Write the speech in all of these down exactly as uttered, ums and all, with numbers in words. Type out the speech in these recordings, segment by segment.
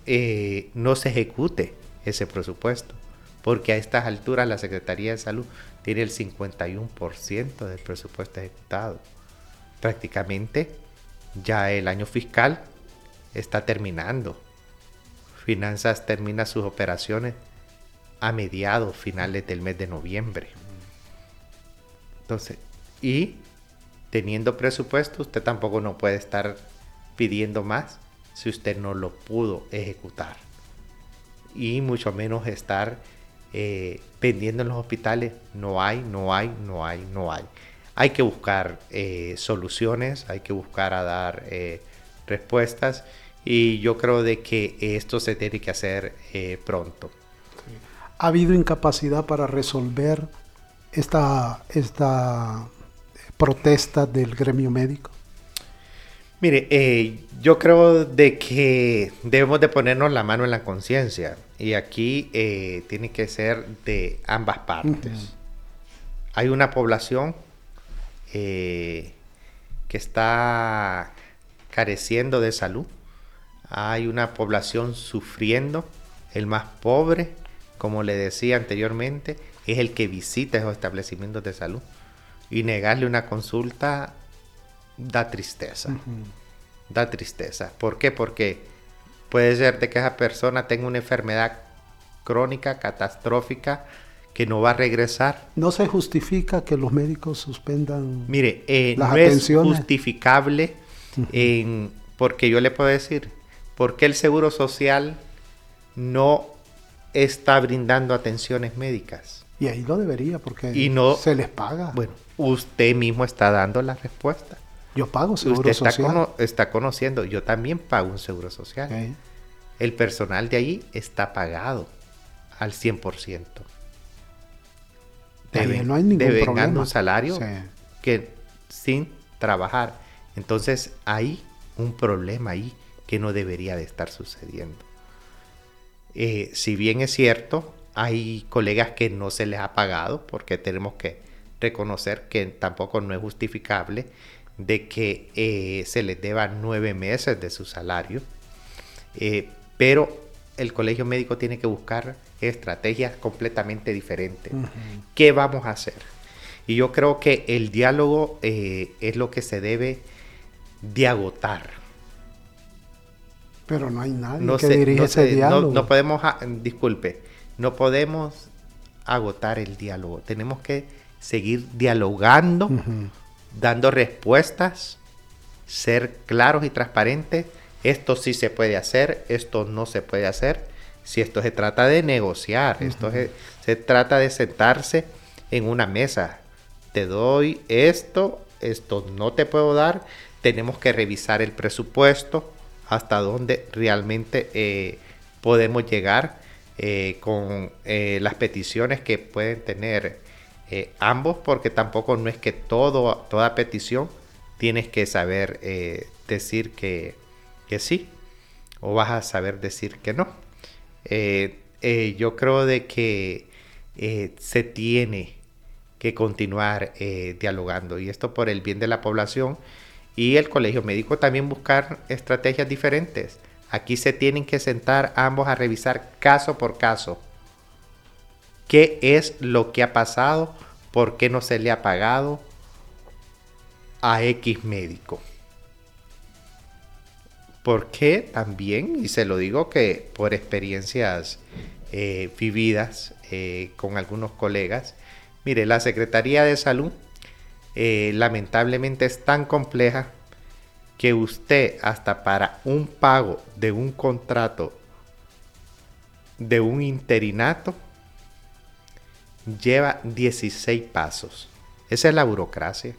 eh, no se ejecute ese presupuesto, porque a estas alturas la Secretaría de Salud tiene el cincuenta y uno por ciento del presupuesto ejecutado. Prácticamente ya el año fiscal está terminando. Finanzas termina sus operaciones a mediados, finales del mes de noviembre. Entonces, y teniendo presupuesto, usted tampoco no puede estar pidiendo más si usted no lo pudo ejecutar. Y mucho menos estar eh, pendiendo en los hospitales. No hay, no hay, no hay, no hay. Hay que buscar eh, soluciones, hay que buscar a dar eh, respuestas. Y yo creo de que esto se tiene que hacer eh, pronto. ¿Ha habido incapacidad para resolver esta, esta protesta del gremio médico? Mire, eh, yo creo de que debemos de ponernos la mano en la conciencia. Y aquí eh, tiene que ser de ambas partes. Uh-huh. Hay una población eh, que está careciendo de salud. Hay una población sufriendo. El más pobre, como le decía anteriormente, es el que visita esos establecimientos de salud. Y negarle una consulta da tristeza. Uh-huh. Da tristeza. ¿Por qué? Porque puede ser de que esa persona tenga una enfermedad crónica, catastrófica, que no va a regresar. ¿No se justifica que los médicos suspendan Mire, eh, las no atenciones? Es justificable, uh-huh. en, porque yo le puedo decir, ¿por qué el Seguro Social no está brindando atenciones médicas? Y ahí lo debería, porque y no, se les paga. Bueno, usted mismo está dando la respuesta. Yo pago seguro usted social. Usted está, está conociendo, yo también pago un seguro social. Okay. El personal de ahí está pagado al cien por ciento. Deben, no hay ningún problema. un salario sí. que sin trabajar. Entonces hay un problema ahí que no debería de estar sucediendo. Eh, si bien es cierto, hay colegas que no se les ha pagado, porque tenemos que reconocer que tampoco no es justificable de que eh, se les deba nueve meses de su salario. Eh, pero el colegio médico tiene que buscar estrategias completamente diferentes. Uh-huh. ¿Qué vamos a hacer? Y yo creo que el diálogo eh, es lo que se debe de agotar. Pero no hay nadie no que se, dirige no ese se, diálogo. No, no podemos, disculpe, no podemos agotar el diálogo. Tenemos que seguir dialogando, uh-huh. dando respuestas, ser claros y transparentes. Esto sí se puede hacer, esto no se puede hacer. Si esto se trata de negociar, uh-huh. esto se, se trata de sentarse en una mesa. Te doy esto, esto no te puedo dar. Tenemos que revisar el presupuesto, hasta dónde realmente eh, podemos llegar eh, con eh, las peticiones que pueden tener eh, ambos, porque tampoco no es que todo, toda petición tienes que saber eh, decir que, que sí, o vas a saber decir que no. Eh, eh, yo creo de que eh, se tiene que continuar eh, dialogando, y esto por el bien de la población. Y el colegio médico también buscar estrategias diferentes. Aquí se tienen que sentar ambos a revisar caso por caso. ¿Qué es lo que ha pasado? ¿Por qué no se le ha pagado a X médico? Porque también, y se lo digo que por experiencias eh, vividas eh, con algunos colegas, mire, la Secretaría de Salud Eh, lamentablemente es tan compleja que usted hasta para un pago de un contrato de un interinato lleva dieciséis pasos. Esa es la burocracia.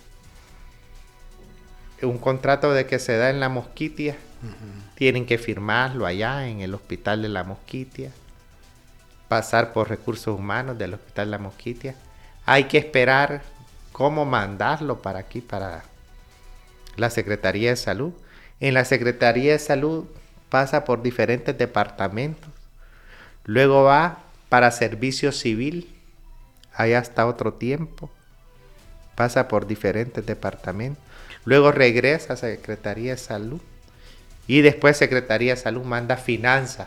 Un contrato de que se da en La Mosquitia, uh-huh. tienen que firmarlo allá en el hospital de La Mosquitia, pasar por recursos humanos del hospital de La Mosquitia. Hay que esperar cómo mandarlo para aquí, para la Secretaría de Salud. En la Secretaría de Salud pasa por diferentes departamentos. Luego va para Servicio Civil, allá está otro tiempo. Pasa por diferentes departamentos. Luego regresa a Secretaría de Salud. Y después Secretaría de Salud manda Finanzas